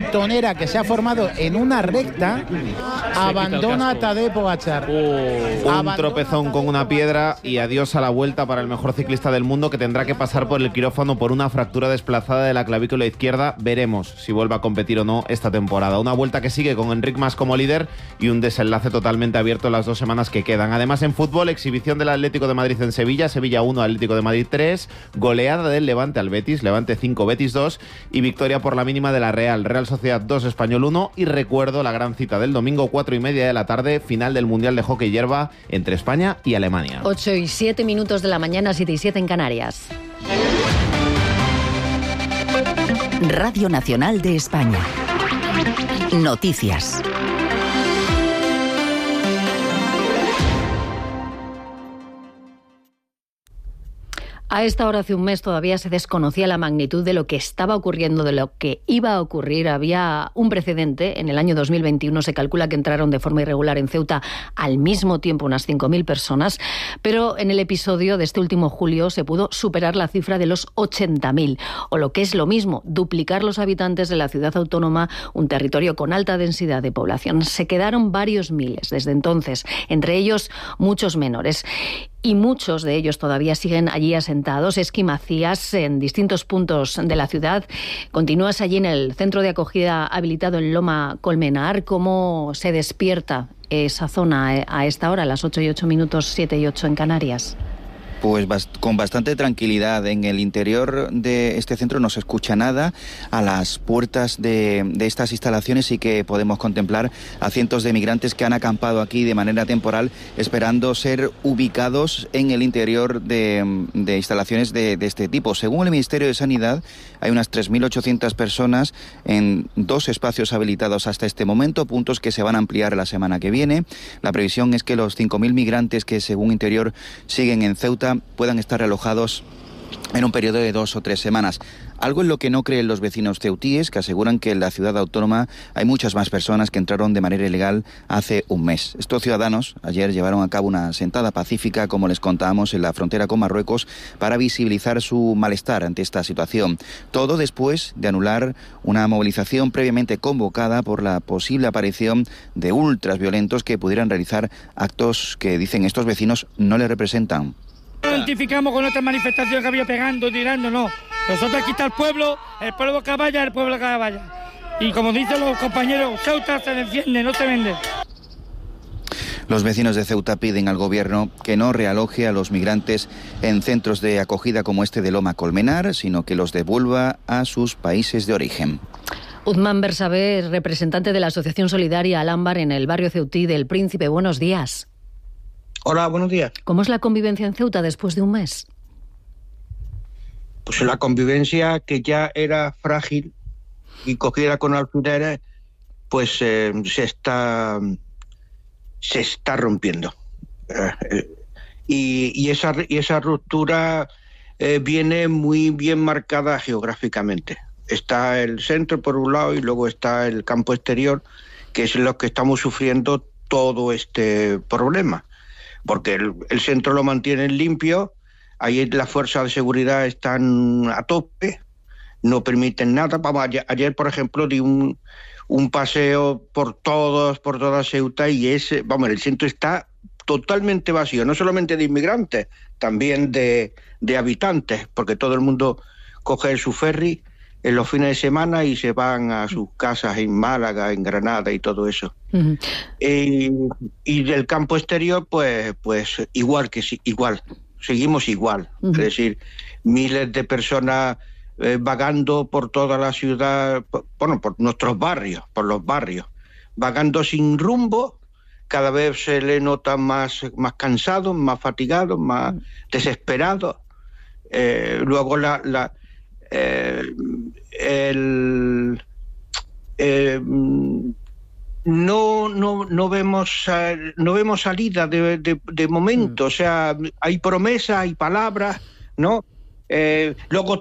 montonera que se ha formado en una recta, abandona a Tadej Pogačar. Un tropezón con una piedra y adiós a la vuelta para el mejor ciclista del mundo, que tendrá que pasar por el quirófano por una fractura desplazada de la clavícula izquierda. Veremos si vuelve a competir o no esta temporada. Una vuelta que sigue con Enric Mas como líder y un desenlace totalmente abierto en las 2 semanas que quedan. Además, en fútbol, exhibición del Atlético de Madrid en Sevilla, Sevilla 1, Atlético de Madrid 3, goleada del Levante al Betis, Levante 5, Betis 2, y victoria por la mínima de la Real Sociedad 2, Español 1. Y recuerdo la gran cita del domingo, 4:30 de la tarde, final del Mundial de Hockey Hierba entre España y Alemania. 8:07 de la mañana, 7:07 en Canarias. Radio Nacional de España. Noticias. A esta hora, hace un mes, todavía se desconocía la magnitud de lo que estaba ocurriendo, de lo que iba a ocurrir. Había un precedente. En el año 2021 se calcula que entraron de forma irregular en Ceuta al mismo tiempo unas 5.000 personas, pero en el episodio de este último julio se pudo superar la cifra de los 80.000, o lo que es lo mismo, duplicar los habitantes de la ciudad autónoma, un territorio con alta densidad de población. Se quedaron varios miles desde entonces, entre ellos muchos menores. Y muchos de ellos todavía siguen allí asentados. Esqui Macías, en distintos puntos de la ciudad. Continúas allí en el centro de acogida habilitado en Loma Colmenar. ¿Cómo se despierta esa zona a esta hora, a las 8:08, 7:08 en Canarias? Pues con bastante tranquilidad. En el interior de este centro no se escucha nada. A las puertas de estas instalaciones sí que podemos contemplar a cientos de migrantes que han acampado aquí de manera temporal, esperando ser ubicados en el interior de instalaciones de este tipo. Según el Ministerio de Sanidad, hay unas 3.800 personas en 2 espacios habilitados hasta este momento, puntos que se van a ampliar la semana que viene. La previsión es que los 5.000 migrantes que, según Interior, siguen en Ceuta puedan estar alojados en un periodo de 2 o 3 semanas. Algo en lo que no creen los vecinos ceutíes, que aseguran que en la ciudad autónoma hay muchas más personas que entraron de manera ilegal hace un mes. Estos ciudadanos ayer llevaron a cabo una sentada pacífica, como les contábamos, en la frontera con Marruecos, para visibilizar su malestar ante esta situación. Todo después de anular una movilización previamente convocada por la posible aparición de ultras violentos que pudieran realizar actos que, dicen estos vecinos, no les representan. No identificamos con otra manifestación que había pegando, tirando, no. Nosotros aquí está el pueblo que vaya, el pueblo que vaya. Y como dicen los compañeros, Ceuta se defiende, no se vende. Los vecinos de Ceuta piden al gobierno que no realoje a los migrantes en centros de acogida como este de Loma Colmenar, sino que los devuelva a sus países de origen. Uthman Bersabe, representante de la Asociación Solidaria Al-Ámbar en el barrio ceutí del Príncipe. Buenos días. Hola, buenos días. ¿Cómo es la convivencia en Ceuta después de un mes? Pues la convivencia, que ya era frágil y cogida con alfileres, pues se está rompiendo. Y esa ruptura viene muy bien marcada geográficamente. Está el centro por un lado y luego está el campo exterior, que es lo que estamos sufriendo todo este problema. Porque el centro lo mantienen limpio, ahí las fuerzas de seguridad están a tope, no permiten nada. Ayer, por ejemplo, di un paseo por toda Ceuta y el centro está totalmente vacío, no solamente de inmigrantes, también de habitantes, porque todo el mundo coge su ferry en los fines de semana y se van a sus casas en Málaga, en Granada y todo eso. Uh-huh. Y del campo exterior, pues igual, seguimos igual. Uh-huh. Es decir, miles de personas vagando por toda la ciudad, por nuestros barrios, por los barrios, vagando sin rumbo. Cada vez se le nota más cansado, más fatigado, más desesperado. Luego no vemos salida de momento. O sea, hay promesas, hay palabras, ¿no? Luego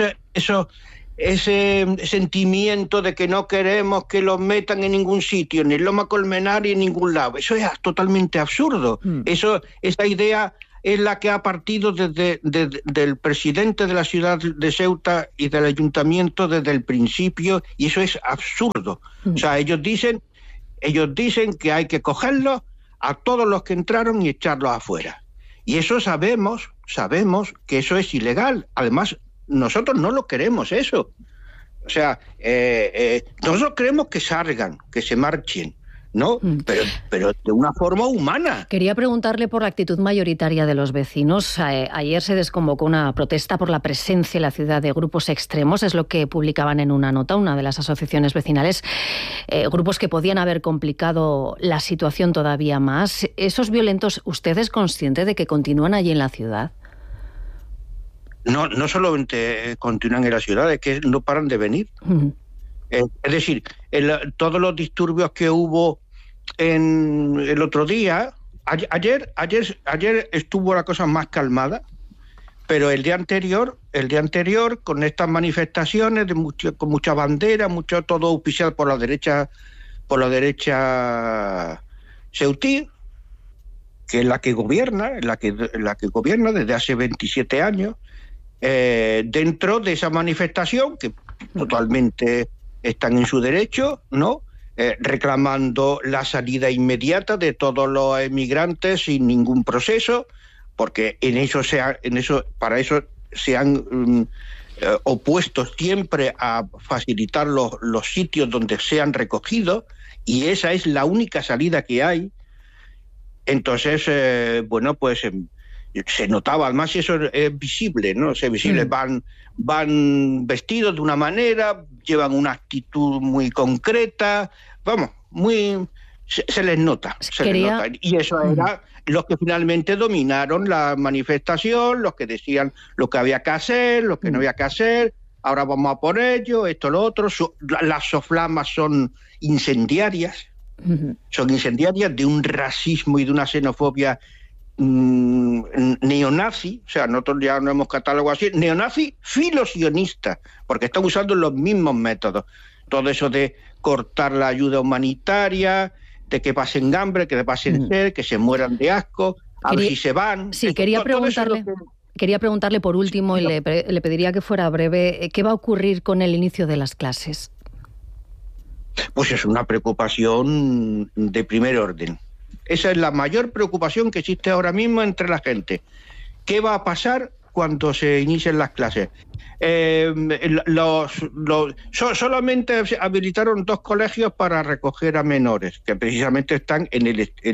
ese sentimiento de que no queremos que los metan en ningún sitio, ni en Loma Colmenar ni en ningún lado. Eso es totalmente absurdo. Esa idea es la que ha partido del presidente de la ciudad de Ceuta y del ayuntamiento desde el principio, y eso es absurdo. O sea, ellos dicen que hay que cogerlos a todos los que entraron y echarlos afuera. Y eso sabemos que eso es ilegal. Además, nosotros no lo queremos eso. O sea, nosotros queremos que salgan, que se marchen, ¿no? Pero de una forma humana. Quería preguntarle por la actitud mayoritaria de los vecinos. Ayer se desconvocó una protesta por la presencia en la ciudad de grupos extremos, es lo que publicaban en una nota una de las asociaciones vecinales, grupos que podían haber complicado la situación todavía más. ¿Esos violentos, usted es consciente de que continúan allí en la ciudad? No solamente continúan en la ciudad, es que no paran de venir. Es decir, todos los disturbios que hubo el otro día, ayer estuvo la cosa más calmada, pero el día anterior con estas manifestaciones con mucha bandera, todo auspiciado por la derecha ceutí, que es la que gobierna, desde hace 27 años, dentro de esa manifestación que totalmente están en su derecho, ¿no? Reclamando la salida inmediata de todos los emigrantes sin ningún proceso, porque para eso se han opuesto siempre a facilitar los sitios donde sean recogidos, y esa es la única salida que hay. Entonces, pues se notaba, además eso es visible, ¿no? Es visible, van vestidos de una manera, llevan una actitud muy concreta, se les nota. Y eso era los que finalmente dominaron la manifestación, los que decían lo que había que hacer, lo que no había que hacer, ahora vamos a por ello, esto, lo otro. Las soflamas son incendiarias, de un racismo y de una xenofobia neonazi, o sea, nosotros ya no hemos catalogado así, neonazi filosionista, porque están usando los mismos métodos. Todo eso de cortar la ayuda humanitaria, de que pasen hambre, que pasen sed, que se mueran de asco, a ver si se van. Sí, quería preguntarle por último, y le pediría que fuera breve, ¿qué va a ocurrir con el inicio de las clases? Pues es una preocupación de primer orden. Esa es la mayor preocupación que existe ahora mismo entre la gente. ¿Qué va a pasar cuando se inicien las clases? Solamente habilitaron 2 colegios para recoger a menores, que precisamente están en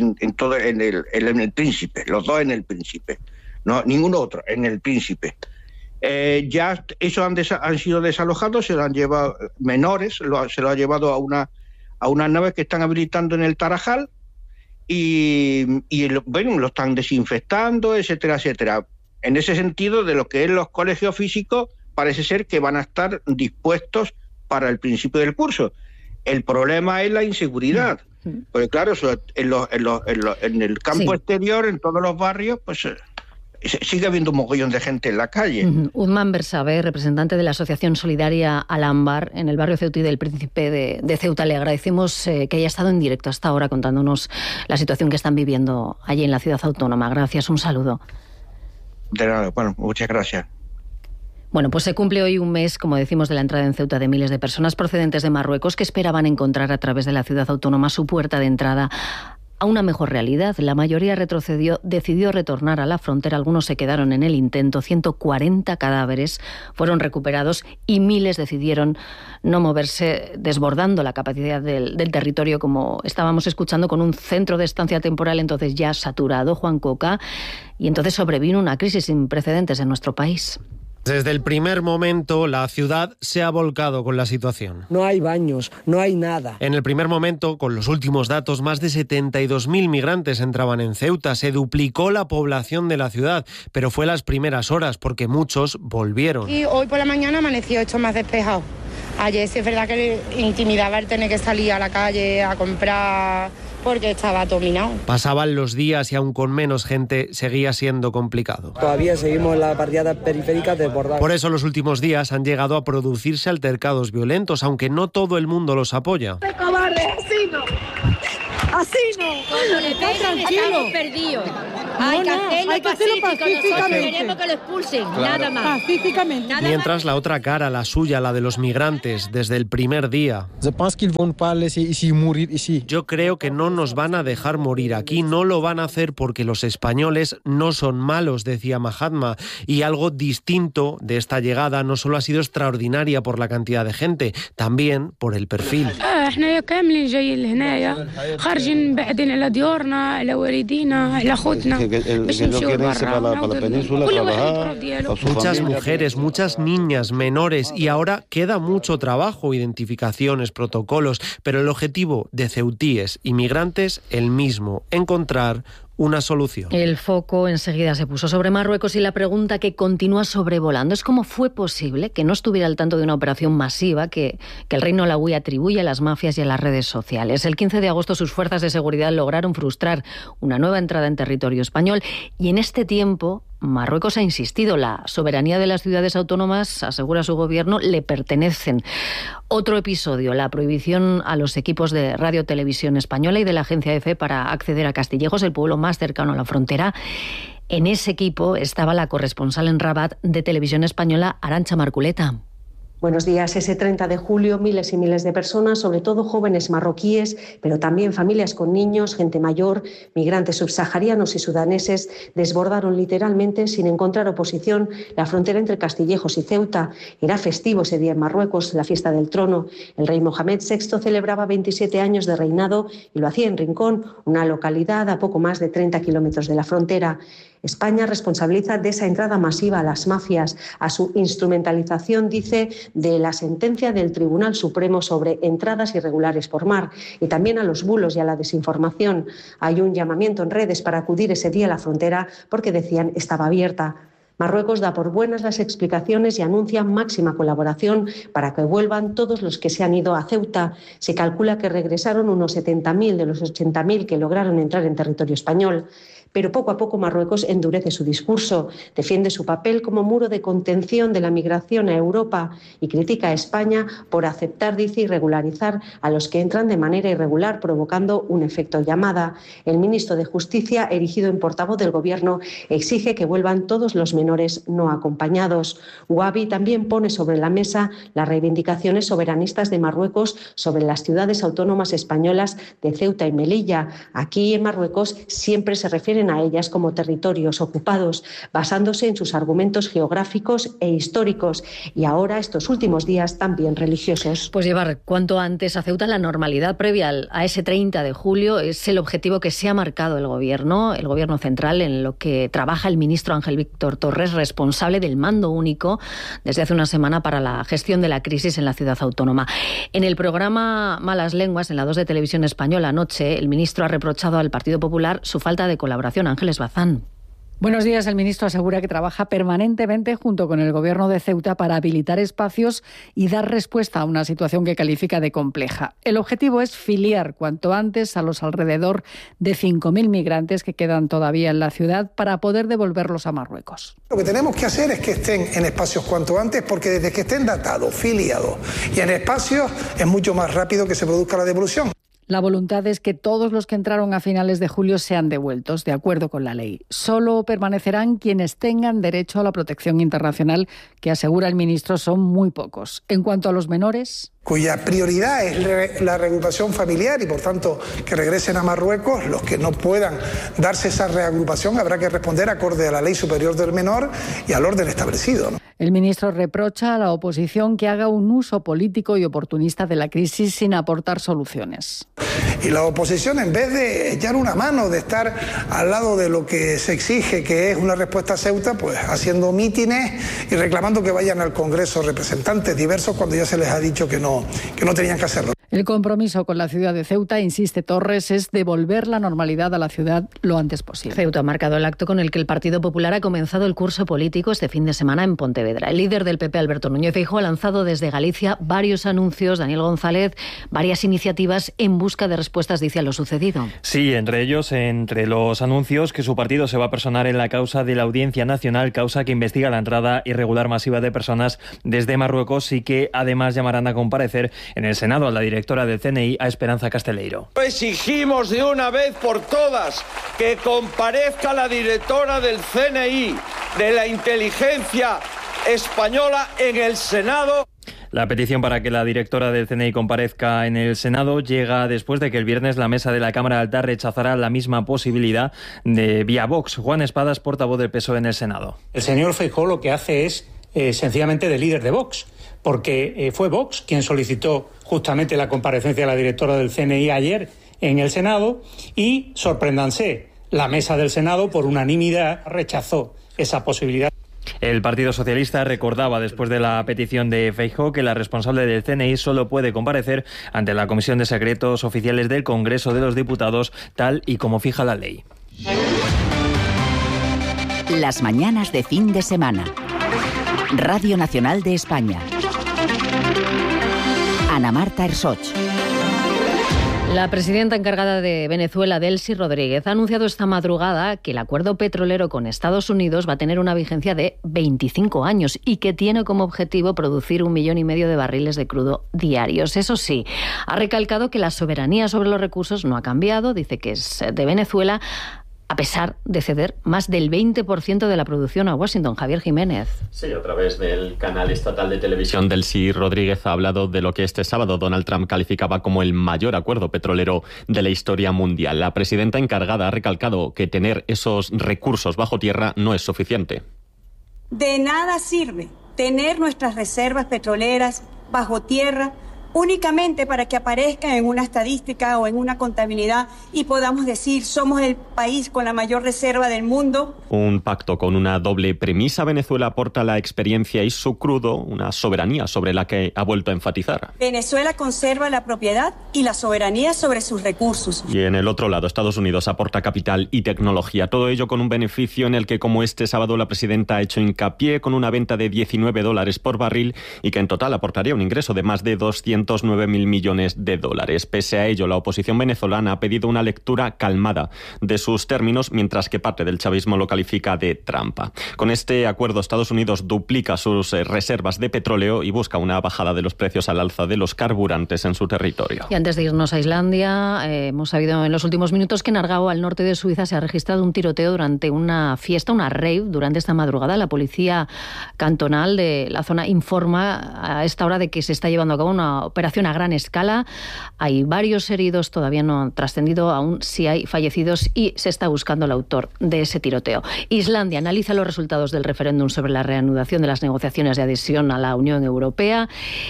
el Príncipe, los 2 en el Príncipe, no ningún otro, en el Príncipe. Ya esos han sido desalojados, se lo han llevado menores, se lo ha llevado a unas naves que están habilitando en el Tarajal, y lo están desinfectando, etcétera, etcétera. En ese sentido, de lo que es los colegios físicos, parece ser que van a estar dispuestos para el principio del curso. El problema es la inseguridad, porque claro, en el campo exterior, en todos los barrios, pues sigue habiendo un mogollón de gente en la calle. Uthman Bersabe, representante de la Asociación Solidaria Al-Anbar en el barrio ceutí del Príncipe de Ceuta, le agradecemos que haya estado en directo hasta ahora contándonos la situación que están viviendo allí en la ciudad autónoma. Gracias, un saludo. De nada, muchas gracias. Bueno, pues se cumple hoy un mes, como decimos, de la entrada en Ceuta de miles de personas procedentes de Marruecos que esperaban encontrar a través de la ciudad autónoma su puerta de entrada a una mejor realidad. La mayoría decidió retornar a la frontera, algunos se quedaron en el intento, 140 cadáveres fueron recuperados y miles decidieron no moverse, desbordando la capacidad del territorio, como estábamos escuchando, con un centro de estancia temporal entonces ya saturado, Juan Coca, y entonces sobrevino una crisis sin precedentes en nuestro país. Desde el primer momento, la ciudad se ha volcado con la situación. No hay baños, no hay nada. En el primer momento, con los últimos datos, más de 72.000 migrantes entraban en Ceuta. Se duplicó la población de la ciudad, pero fue las primeras horas, porque muchos volvieron. Y hoy por la mañana amaneció esto más despejado. Ayer sí es verdad que intimidaba el tener que salir a la calle a comprar, porque estaba dominado. Pasaban los días y aún con menos gente seguía siendo complicado. Todavía seguimos en las barriadas periféricas desbordadas. Por eso los últimos días han llegado a producirse altercados violentos, aunque no todo el mundo los apoya. Así no. Cuando le peguen estamos perdidos. Hay que hacerlo pacíficamente. Nosotros queremos que lo expulsen, nada más. Pacíficamente. Mientras la otra cara, la suya, la de los migrantes, desde el primer día. Yo creo que no nos van a dejar morir aquí, no lo van a hacer porque los españoles no son malos, decía Mahatma. Y algo distinto de esta llegada no solo ha sido extraordinaria por la cantidad de gente, también por el perfil. Muchas mujeres, muchas niñas, menores, y ahora queda mucho trabajo, identificaciones, protocolos, pero el objetivo de ceutíes y migrantes el mismo, encontrar una solución. El foco enseguida se puso sobre Marruecos y la pregunta que continúa sobrevolando es cómo fue posible que no estuviera al tanto de una operación masiva que el Reino Alauí atribuye a las mafias y a las redes sociales. El 15 de agosto sus fuerzas de seguridad lograron frustrar una nueva entrada en territorio español y en este tiempo Marruecos ha insistido, la soberanía de las ciudades autónomas, asegura su gobierno, le pertenecen. Otro episodio, la prohibición a los equipos de Radio Televisión Española y de la agencia EFE para acceder a Castillejos, el pueblo más cercano a la frontera. En ese equipo estaba la corresponsal en Rabat de Televisión Española, Arantxa Marculeta. Buenos días. Ese 30 de julio, miles y miles de personas, sobre todo jóvenes marroquíes, pero también familias con niños, gente mayor, migrantes subsaharianos y sudaneses, desbordaron literalmente, sin encontrar oposición, la frontera entre Castillejos y Ceuta. Era festivo ese día en Marruecos, la fiesta del trono. El rey Mohamed VI celebraba 27 años de reinado y lo hacía en Rincón, una localidad a poco más de 30 kilómetros de la frontera. España responsabiliza de esa entrada masiva a las mafias, a su instrumentalización, dice, de la sentencia del Tribunal Supremo sobre entradas irregulares por mar y también a los bulos y a la desinformación. Hay un llamamiento en redes para acudir ese día a la frontera porque decían estaba abierta. Marruecos da por buenas las explicaciones y anuncia máxima colaboración para que vuelvan todos los que se han ido a Ceuta. Se calcula que regresaron unos 70.000 de los 80.000 que lograron entrar en territorio español. Pero poco a poco Marruecos endurece su discurso, defiende su papel como muro de contención de la migración a Europa y critica a España por aceptar, dice, y regularizar a los que entran de manera irregular, provocando un efecto llamada. El ministro de Justicia, erigido en portavoz del Gobierno, exige que vuelvan todos los menores no acompañados. Wabi también pone sobre la mesa las reivindicaciones soberanistas de Marruecos sobre las ciudades autónomas españolas de Ceuta y Melilla. Aquí en Marruecos siempre se refiere a ellas como territorios ocupados, basándose en sus argumentos geográficos e históricos y ahora, estos últimos días, también religiosos. Pues llevar cuanto antes a Ceuta la normalidad previa a ese 30 de julio es el objetivo que se ha marcado el Gobierno central, en lo que trabaja el ministro Ángel Víctor Torres, responsable del mando único desde hace una semana para la gestión de la crisis en la ciudad autónoma. En el programa Malas Lenguas, en la 2 de Televisión Española anoche, el ministro ha reprochado al Partido Popular su falta de colaboración. Ángeles Bazán. Buenos días. El ministro asegura que trabaja permanentemente junto con el Gobierno de Ceuta para habilitar espacios y dar respuesta a una situación que califica de compleja. El objetivo es filiar cuanto antes a los alrededor de 5.000 migrantes que quedan todavía en la ciudad para poder devolverlos a Marruecos. Lo que tenemos que hacer es que estén en espacios cuanto antes, porque desde que estén datados, filiados y en espacios es mucho más rápido que se produzca la devolución. La voluntad es que todos los que entraron a finales de julio sean devueltos, de acuerdo con la ley. Solo permanecerán quienes tengan derecho a la protección internacional, que asegura el ministro son muy pocos. En cuanto a los menores, cuya prioridad es la reagrupación familiar y, por tanto, que regresen a Marruecos, los que no puedan darse esa reagrupación habrá que responder acorde a la Ley Superior del Menor y al orden establecido, ¿no? El ministro reprocha a la oposición que haga un uso político y oportunista de la crisis sin aportar soluciones. Y la oposición, en vez de echar una mano, de estar al lado de lo que se exige, que es una respuesta a Ceuta, pues haciendo mítines y reclamando que vayan al Congreso representantes diversos cuando ya se les ha dicho que no tenían que hacerlo. El compromiso con la ciudad de Ceuta, insiste Torres, es devolver la normalidad a la ciudad lo antes posible. Ceuta ha marcado el acto con el que el Partido Popular ha comenzado el curso político este fin de semana en Pontevedra. El líder del PP, Alberto Núñez Feijóo, ha lanzado desde Galicia varios anuncios, Daniel González, varias iniciativas en busca de respuestas, dice, a lo sucedido. Sí, entre los anuncios, que su partido se va a personar en la causa de la Audiencia Nacional, causa que investiga la entrada irregular masiva de personas desde Marruecos y que además llamarán a comparecer en el Senado a la dirección directora del CNI a Esperanza Casteleiro. Exigimos de una vez por todas que comparezca la directora del CNI, de la inteligencia española, en el Senado. La petición para que la directora del CNI comparezca en el Senado llega después de que el viernes la mesa de la Cámara Alta rechazara la misma posibilidad de vía Vox. Juan Espadas, portavoz del PSOE en el Senado. El señor Feijóo lo que hace es sencillamente de líder de Vox, porque fue Vox quien solicitó justamente la comparecencia de la directora del CNI ayer en el Senado y, sorpréndanse, la mesa del Senado por unanimidad rechazó esa posibilidad. El Partido Socialista recordaba después de la petición de Feijóo que la responsable del CNI solo puede comparecer ante la Comisión de Secretos Oficiales del Congreso de los Diputados, tal y como fija la ley. Las mañanas de fin de semana. Radio Nacional de España. Ana Marta Ersoch. La presidenta encargada de Venezuela, Delcy Rodríguez, ha anunciado esta madrugada que el acuerdo petrolero con Estados Unidos va a tener una vigencia de 25 años y que tiene como objetivo producir 1,5 millones de barriles de crudo diarios. Eso sí, ha recalcado que la soberanía sobre los recursos no ha cambiado, dice que es de Venezuela, a pesar de ceder más del 20% de la producción a Washington. Javier Jiménez. Sí, a través del canal estatal de televisión, Delcy Rodríguez ha hablado de lo que este sábado Donald Trump calificaba como el mayor acuerdo petrolero de la historia mundial. La presidenta encargada ha recalcado que tener esos recursos bajo tierra no es suficiente. De nada sirve tener nuestras reservas petroleras bajo tierra únicamente para que aparezcan en una estadística o en una contabilidad y podamos decir somos el país con la mayor reserva del mundo. Un pacto con una doble premisa. Venezuela aporta la experiencia y su crudo, una soberanía sobre la que ha vuelto a enfatizar. Venezuela conserva la propiedad y la soberanía sobre sus recursos. Y en el otro lado, Estados Unidos aporta capital y tecnología. Todo ello con un beneficio en el que, como este sábado, la presidenta ha hecho hincapié con una venta de $19 por barril y que en total aportaría un ingreso de más de 209.000 millones de dólares. Pese a ello, la oposición venezolana ha pedido una lectura calmada de sus términos, mientras que parte del chavismo lo califica de trampa. Con este acuerdo, Estados Unidos duplica sus reservas de petróleo y busca una bajada de los precios al alza de los carburantes en su territorio. Y antes de irnos a Islandia, hemos sabido en los últimos minutos que en Argao, al norte de Suiza, se ha registrado un tiroteo durante una fiesta, una rave, durante esta madrugada. La policía cantonal de la zona informa a esta hora de que se está llevando a cabo una operación a gran escala. Hay varios heridos, todavía no han trascendido aún si hay fallecidos y se está buscando el autor de ese tiroteo. Islandia analiza los resultados del referéndum sobre la reanudación de las negociaciones de adhesión a la Unión Europea.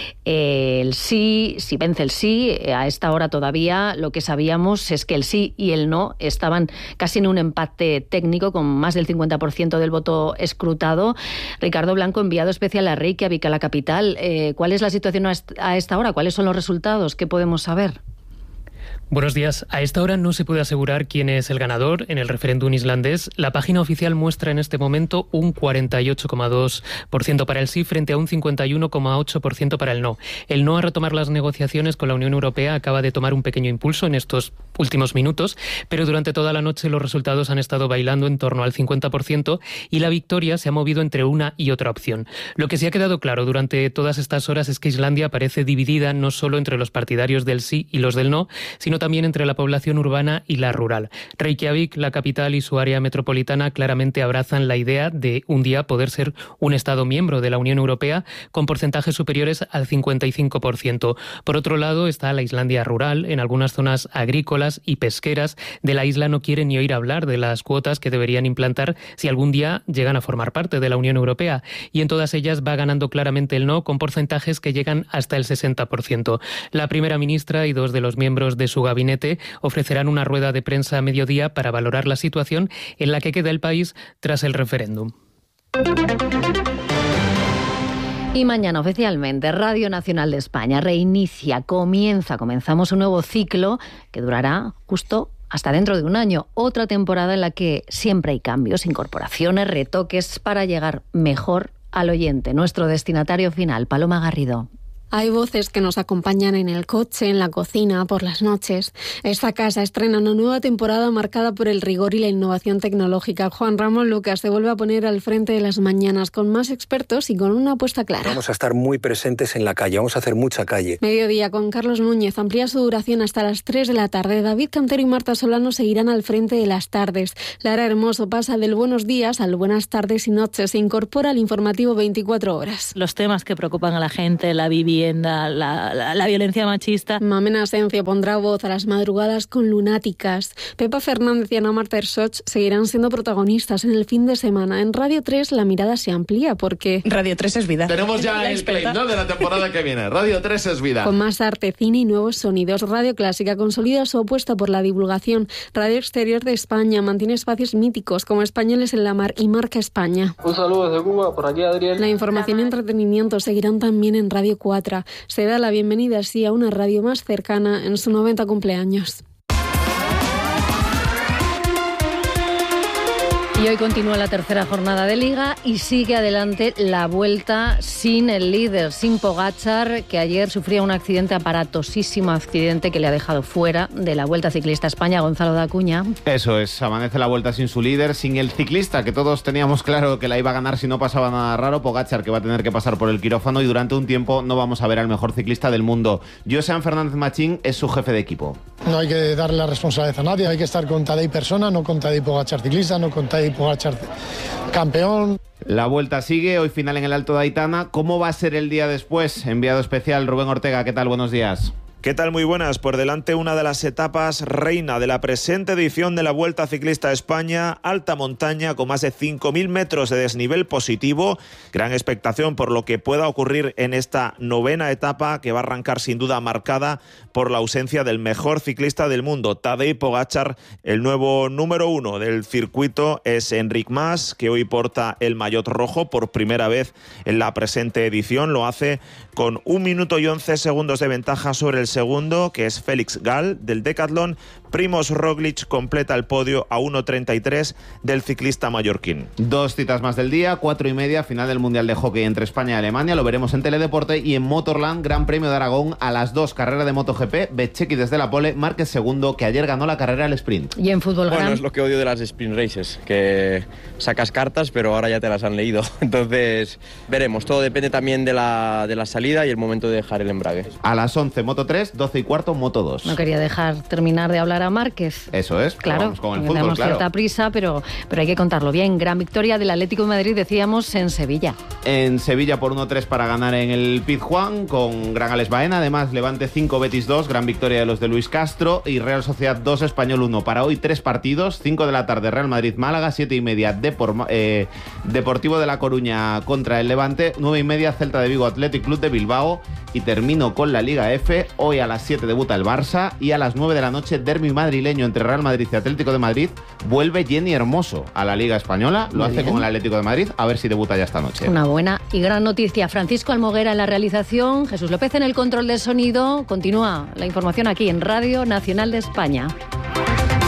El sí, si vence el sí, a esta hora todavía lo que sabíamos es que el sí y el no estaban casi en un empate técnico con más del 50% del voto escrutado. Ricardo Blanco, enviado especial a Reykjavik, a la capital. ¿Cuál es la situación a esta hora? ¿Cuáles son los resultados? ¿Qué podemos saber? Buenos días. A esta hora no se puede asegurar quién es el ganador en el referéndum islandés. La página oficial muestra en este momento un 48,2% para el sí frente a un 51,8% para el no. El no a retomar las negociaciones con la Unión Europea acaba de tomar un pequeño impulso en estos últimos minutos, pero durante toda la noche los resultados han estado bailando en torno al 50% y la victoria se ha movido entre una y otra opción. Lo que sí ha quedado claro durante todas estas horas es que Islandia parece dividida no solo entre los partidarios del sí y los del no, sino también entre la población urbana y la rural. Reykjavik, la capital y su área metropolitana claramente abrazan la idea de un día poder ser un Estado miembro de la Unión Europea con porcentajes superiores al 55%. Por otro lado está la Islandia rural. En algunas zonas agrícolas y pesqueras de la isla no quieren ni oír hablar de las cuotas que deberían implantar si algún día llegan a formar parte de la Unión Europea. Y en todas ellas va ganando claramente el no, con porcentajes que llegan hasta el 60%. La primera ministra y dos de los miembros de su gabinete ofrecerán una rueda de prensa a mediodía para valorar la situación en la que queda el país tras el referéndum. Y mañana oficialmente Radio Nacional de España comenzamos un nuevo ciclo que durará justo hasta dentro de un año. Otra temporada en la que siempre hay cambios, incorporaciones, retoques para llegar mejor al oyente. Nuestro destinatario final, Paloma Garrido. Hay voces que nos acompañan en el coche, en la cocina, por las noches. Esta casa estrena una nueva temporada marcada por el rigor y la innovación tecnológica. Juan Ramón Lucas se vuelve a poner al frente de las mañanas con más expertos y con una apuesta clara. Vamos a estar muy presentes en la calle, vamos a hacer mucha calle. Mediodía con Carlos Núñez amplía su duración hasta las 3 de la tarde. David Cantero y Marta Solano seguirán al frente de las tardes. Lara Hermoso pasa del buenos días al buenas tardes y noches. Se incorpora al informativo 24 horas. Los temas que preocupan a la gente, la vivienda, la violencia machista. Mamena Asencio pondrá voz a las madrugadas con Lunáticas. Pepa Fernández y Ana Marta Ersoch seguirán siendo protagonistas en el fin de semana. En Radio 3 la mirada se amplía porque Radio 3 es vida. Tenemos ya el claim, ¿no?, de la temporada que viene. Radio 3 es vida. Con más arte, cine y nuevos sonidos, Radio Clásica consolida su apuesta por la divulgación. Radio Exterior de España mantiene espacios míticos como Españoles en la Mar y Marca España. Un saludo desde Cuba, por aquí Adriel. La información y entretenimiento seguirán también en Radio 4. Se da la bienvenida así a una radio más cercana en su 90 cumpleaños. Y hoy continúa la tercera jornada de Liga y sigue adelante la Vuelta sin el líder, sin Pogačar, que ayer sufría un aparatosísimo accidente que le ha dejado fuera de la Vuelta Ciclista España. Gonzalo de Acuña. Eso es, amanece la Vuelta sin su líder, sin el ciclista, que todos teníamos claro que la iba a ganar si no pasaba nada raro. Pogačar, que va a tener que pasar por el quirófano, y durante un tiempo no vamos a ver al mejor ciclista del mundo. Josean Fernández Machín es su jefe de equipo. No hay que darle la responsabilidad a nadie, hay que estar con Tadej persona, no con Tadej Pogačar ciclista, no con Tadej Pogačar campeón. La Vuelta sigue, hoy final en el Alto de Aitana. ¿Cómo va a ser el día después? Enviado especial Rubén Ortega, ¿qué tal? Buenos días. ¿Qué tal? Muy buenas. Por delante una de las etapas reina de la presente edición de la Vuelta Ciclista a España, alta montaña con más de 5.000 metros de desnivel positivo. Gran expectación por lo que pueda ocurrir en esta novena etapa, que va a arrancar sin duda marcada por la ausencia del mejor ciclista del mundo, Tadej Pogačar. El nuevo número 1 del circuito es Enric Mas, que hoy porta el maillot rojo por primera vez en la presente edición. Lo hace con 1 minuto y 11 segundos de ventaja sobre el segundo, que es Félix Gall del Decathlon. Primož Roglič completa el podio a 1.33 del ciclista mallorquín. 2 citas más del día, 4:30, final del Mundial de Hockey entre España y Alemania. Lo veremos en Teledeporte. Y en Motorland, Gran Premio de Aragón a las 2, carrera de MotoGP. Bezzecchi desde la pole, Márquez segundo, que ayer ganó la carrera al sprint. Y en fútbol Bueno, es lo que odio de las sprint races, que sacas cartas pero ahora ya te las han leído. Entonces veremos, todo depende también de la salida y el momento de dejar el embrague. A las 11 Moto 3, 12:15 Moto 2. No quería dejar terminar de hablar a Márquez. Eso es, claro, vamos con el tenemos fútbol, claro. Cierta prisa, pero hay que contarlo bien. Gran victoria del Atlético de Madrid, decíamos, en Sevilla. En Sevilla por 1-3 para ganar en el Pizjuán, con gran Alex Baena. Además, Levante 5, Betis 2, gran victoria de los de Luis Castro. Y Real Sociedad 2, Español 1. Para hoy 3 partidos, 5 de la tarde Real Madrid-Málaga, 7:30 Deportivo de La Coruña contra el Levante, 9:30 Celta de Vigo Athletic Club de Bilbao. Y termino con la Liga F. Hoy a las 7 debuta el Barça y a las 9 de la noche derbi madrileño entre Real Madrid y Atlético de Madrid. Vuelve Jenny Hermoso a la Liga Española, lo hace con el Atlético de Madrid, a ver si debuta ya esta noche. Una buena y gran noticia. Francisco Almoguera en la realización, Jesús López en el control de sonido. Continúa la información aquí en Radio Nacional de España.